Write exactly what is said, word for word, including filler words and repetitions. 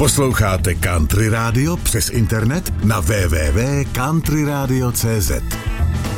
Posloucháte Country Radio přes internet na w w w tečka country radio tečka c z.